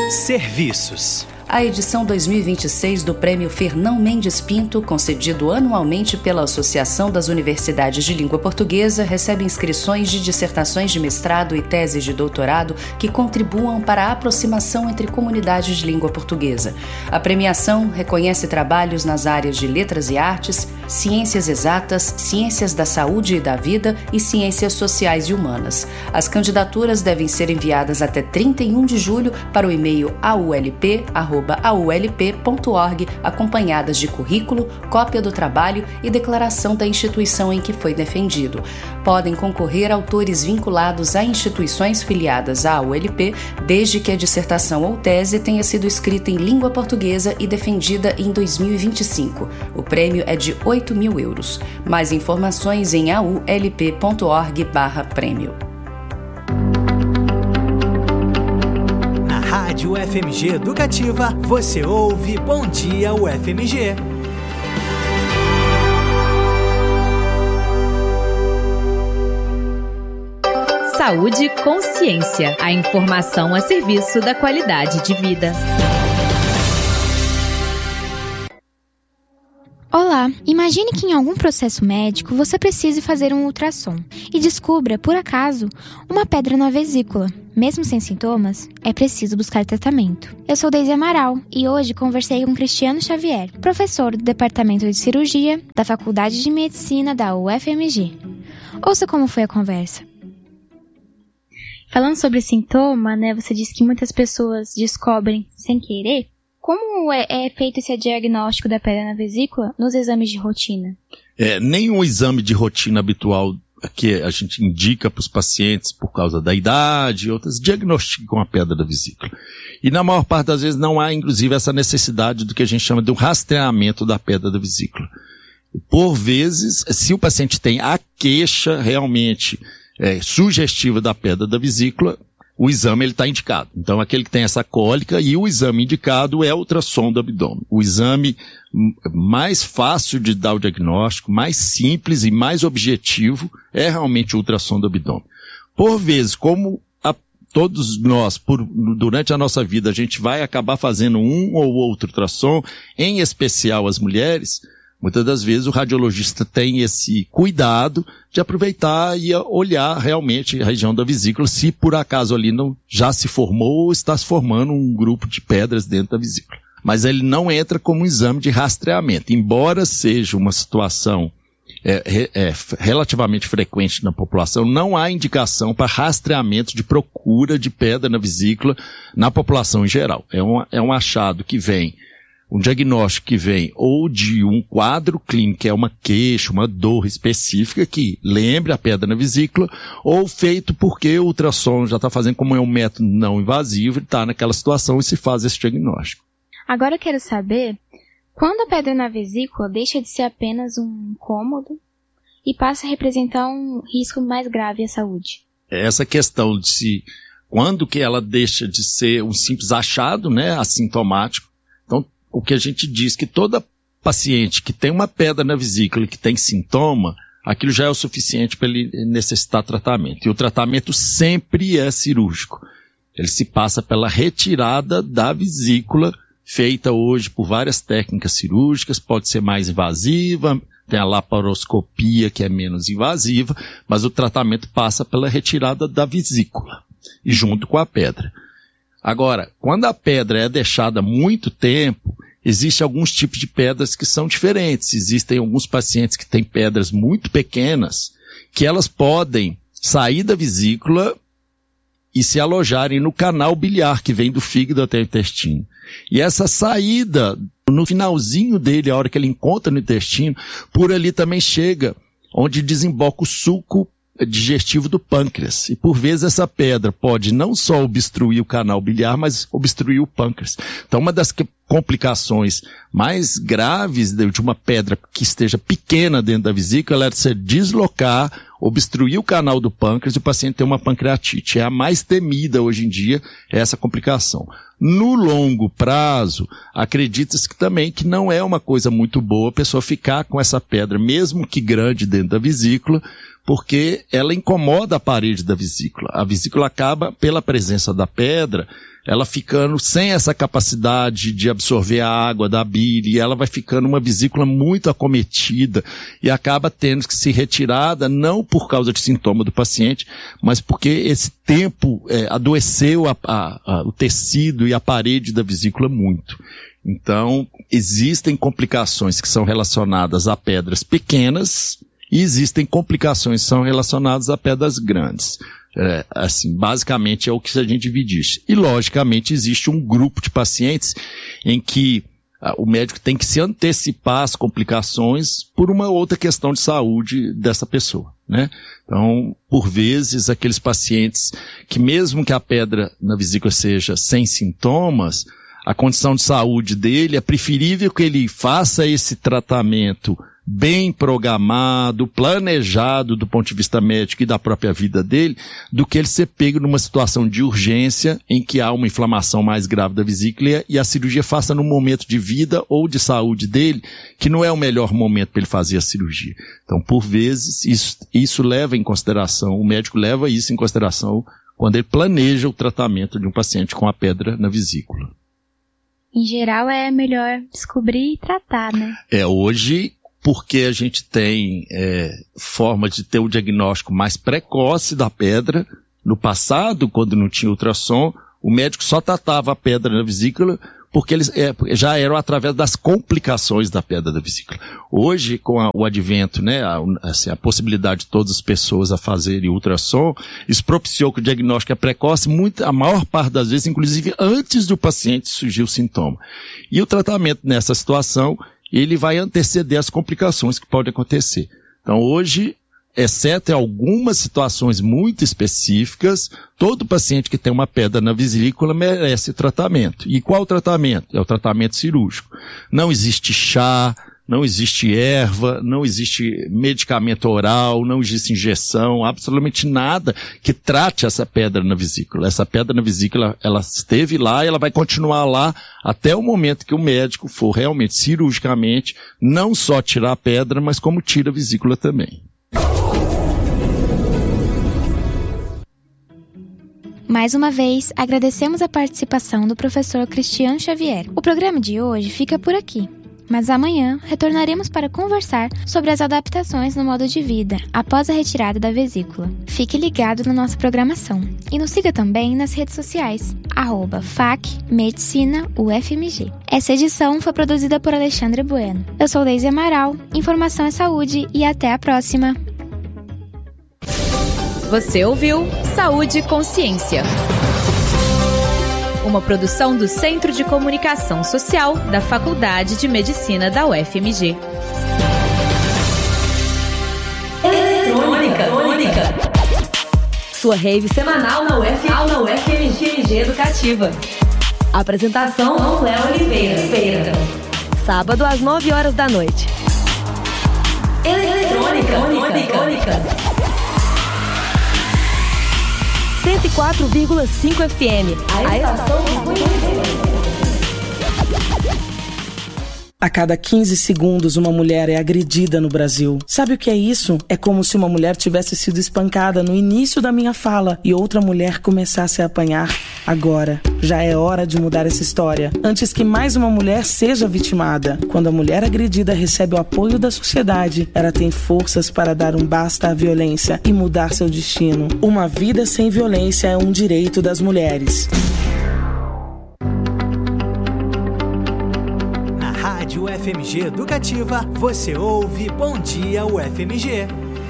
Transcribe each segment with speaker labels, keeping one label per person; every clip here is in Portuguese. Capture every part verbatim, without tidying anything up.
Speaker 1: Serviços.
Speaker 2: A edição dois mil e vinte e seis do Prêmio Fernão Mendes Pinto, concedido anualmente pela Associação das Universidades de Língua Portuguesa, recebe inscrições de dissertações de mestrado e teses de doutorado que contribuam para a aproximação entre comunidades de língua portuguesa. A premiação reconhece trabalhos nas áreas de letras e artes, ciências exatas, ciências da saúde e da vida e ciências sociais e humanas. As candidaturas devem ser enviadas até trinta e um de julho para o e-mail a u l p arroba a u l p ponto org, acompanhadas de currículo, cópia do trabalho e declaração da instituição em que foi defendido. Podem concorrer autores vinculados a instituições filiadas à U L P, desde que a dissertação ou tese tenha sido escrita em língua portuguesa e defendida em dois mil e vinte e cinco. O prêmio é de oito mil euros. Mais informações em a u l p ponto org barra prêmio.
Speaker 1: Rádio F M G Educativa, você ouve Bom Dia U F M G.
Speaker 3: Saúde e consciência, a informação a serviço da qualidade de vida.
Speaker 4: Olá, imagine que em algum processo médico você precise fazer um ultrassom e descubra, por acaso, uma pedra na vesícula. Mesmo sem sintomas, é preciso buscar tratamento. Eu sou Deise Amaral e hoje conversei com Cristiano Xavier, professor do Departamento de Cirurgia da Faculdade de Medicina da U F M G. Ouça como foi a conversa.
Speaker 5: Falando sobre sintoma, né, você disse que muitas pessoas descobrem sem querer. Como é, é feito esse diagnóstico da pedra na vesícula nos exames de rotina?
Speaker 6: É, nenhum exame de rotina habitual que a gente indica para os pacientes por causa da idade, outras diagnosticam a pedra da vesícula. E na maior parte das vezes não há, inclusive, essa necessidade do que a gente chama de um rastreamento da pedra da vesícula. Por vezes, se o paciente tem a queixa realmente é, sugestiva da pedra da vesícula, o exame está indicado. Então, aquele que tem essa cólica, e o exame indicado é o ultrassom do abdômen. O exame mais fácil de dar o diagnóstico, mais simples e mais objetivo é realmente o ultrassom do abdômen. Por vezes, como a, todos nós, por, durante a nossa vida, a gente vai acabar fazendo um ou outro ultrassom, em especial as mulheres, muitas das vezes o radiologista tem esse cuidado de aproveitar e olhar realmente a região da vesícula, se por acaso ali não já se formou ou está se formando um grupo de pedras dentro da vesícula. Mas ele não entra como um exame de rastreamento, embora seja uma situação é, é, relativamente frequente na população, não há indicação para rastreamento de procura de pedra na vesícula na população em geral. É um, é um achado que vem um diagnóstico que vem ou de um quadro clínico, que é uma queixa, uma dor específica que lembre a pedra na vesícula, ou feito porque o ultrassom já está fazendo, como é um método não invasivo, ele está naquela situação e se faz esse diagnóstico.
Speaker 5: Agora eu quero saber, quando a pedra na vesícula deixa de ser apenas um incômodo e passa a representar um risco mais grave à saúde?
Speaker 6: Essa questão de se, quando que ela deixa de ser um simples achado, né, assintomático, então o que a gente diz que toda paciente que tem uma pedra na vesícula e que tem sintoma, aquilo já é o suficiente para ele necessitar tratamento. E o tratamento sempre é cirúrgico. Ele se passa pela retirada da vesícula, feita hoje por várias técnicas cirúrgicas, pode ser mais invasiva, tem a laparoscopia que é menos invasiva, mas o tratamento passa pela retirada da vesícula e junto com a pedra. Agora, quando a pedra é deixada muito tempo, existem alguns tipos de pedras que são diferentes. Existem alguns pacientes que têm pedras muito pequenas, que elas podem sair da vesícula e se alojarem no canal biliar, que vem do fígado até o intestino. E essa saída, no finalzinho dele, a hora que ele encontra no intestino, por ali também chega, onde desemboca o suco digestivo do pâncreas. E por vezes essa pedra pode não só obstruir o canal biliar, mas obstruir o pâncreas. Então uma das complicações mais graves de uma pedra que esteja pequena dentro da vesícula é se deslocar, obstruir o canal do pâncreas e o paciente ter uma pancreatite. É a mais temida hoje em dia, essa complicação. No longo prazo, acredita-se que também que não é uma coisa muito boa a pessoa ficar com essa pedra, mesmo que grande dentro da vesícula, porque ela incomoda a parede da vesícula. A vesícula acaba, pela presença da pedra, ela ficando sem essa capacidade de absorver a água da bile, e ela vai ficando uma vesícula muito acometida e acaba tendo que ser retirada, não por causa de sintoma do paciente, mas porque esse tempo é, adoeceu a, a, a, o tecido e a parede da vesícula muito. Então, existem complicações que são relacionadas a pedras pequenas e existem complicações que são relacionadas a pedras grandes. É, assim, basicamente é o que a gente divide isso. E, logicamente, existe um grupo de pacientes em que ah, o médico tem que se antecipar às complicações por uma outra questão de saúde dessa pessoa, né? Então, por vezes, aqueles pacientes que, mesmo que a pedra na vesícula seja sem sintomas, a condição de saúde dele é preferível que ele faça esse tratamento bem programado, planejado do ponto de vista médico e da própria vida dele, do que ele ser pego numa situação de urgência em que há uma inflamação mais grave da vesícula e a cirurgia faça num momento de vida ou de saúde dele, que não é o melhor momento para ele fazer a cirurgia. Então, por vezes, isso, isso leva em consideração, o médico leva isso em consideração quando ele planeja o tratamento de um paciente com a pedra na vesícula.
Speaker 5: Em geral, é melhor descobrir e tratar, né? É,
Speaker 6: hoje, porque a gente tem é, forma de ter o diagnóstico mais precoce da pedra. No passado, quando não tinha ultrassom, o médico só tratava a pedra na vesícula porque eles é, já eram através das complicações da pedra da vesícula. Hoje, com a, o advento, né, a, assim, a possibilidade de todas as pessoas a fazerem ultrassom, isso propiciou que o diagnóstico é precoce, muito, a maior parte das vezes, inclusive antes do paciente surgir o sintoma. E o tratamento nessa situação, ele vai anteceder as complicações que podem acontecer. Então, hoje, exceto em algumas situações muito específicas, todo paciente que tem uma pedra na vesícula merece tratamento. E qual o tratamento? É o tratamento cirúrgico. Não existe chá, não existe erva, não existe medicamento oral, não existe injeção, absolutamente nada que trate essa pedra na vesícula. Essa pedra na vesícula, ela esteve lá e ela vai continuar lá até o momento que o médico for realmente cirurgicamente não só tirar a pedra, mas como tira a vesícula também.
Speaker 4: Mais uma vez, agradecemos a participação do professor Cristiano Xavier. O programa de hoje fica por aqui, mas amanhã retornaremos para conversar sobre as adaptações no modo de vida após a retirada da vesícula. Fique ligado na nossa programação e nos siga também nas redes sociais, arroba F A C Medicina U F M G. Essa edição foi produzida por Alexandre Bueno. Eu sou Deise Amaral, informação é saúde e até a próxima!
Speaker 3: Você ouviu Saúde e Consciência, uma produção do Centro de Comunicação Social da Faculdade de Medicina da U F M G.
Speaker 7: Eletrônica, eletrônica. Sua rave semanal na U F, na U F M G Educativa. Apresentação Léo Oliveira. Sábado às nove horas da noite. Eletrônica, eletrônica. cento e quatro vírgula cinco F M. A estação do conhecimento.
Speaker 8: A cada quinze segundos, uma mulher é agredida no Brasil. Sabe o que é isso? É como se uma mulher tivesse sido espancada no início da minha fala e outra mulher começasse a apanhar agora. Já é hora de mudar essa história, antes que mais uma mulher seja vitimada. Quando a mulher agredida recebe o apoio da sociedade, ela tem forças para dar um basta à violência e mudar seu destino. Uma vida sem violência é um direito das mulheres.
Speaker 1: U F M G Educativa, você ouve Bom Dia U F M G.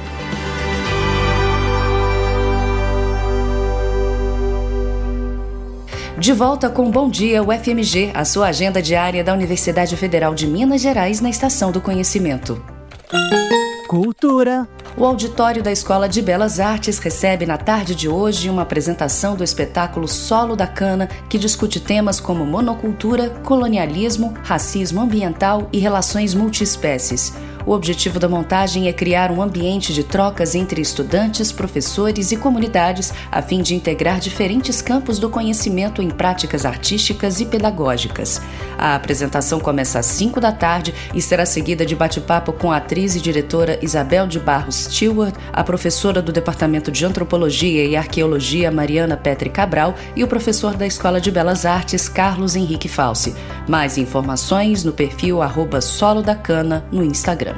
Speaker 2: De volta com Bom Dia U F M G, a sua agenda diária da Universidade Federal de Minas Gerais na Estação do Conhecimento.
Speaker 1: Cultura.
Speaker 2: O auditório da Escola de Belas Artes recebe na tarde de hoje uma apresentação do espetáculo Solo da Cana, que discute temas como monocultura, colonialismo, racismo ambiental e relações multiespécies. O objetivo da montagem é criar um ambiente de trocas entre estudantes, professores e comunidades, a fim de integrar diferentes campos do conhecimento em práticas artísticas e pedagógicas. A apresentação começa às cinco da tarde e será seguida de bate-papo com a atriz e diretora Isabel de Barros Stewart, a professora do Departamento de Antropologia e Arqueologia Mariana Petri Cabral e o professor da Escola de Belas Artes Carlos Henrique Falsi. Mais informações no perfil arroba Solo da Cana no Instagram.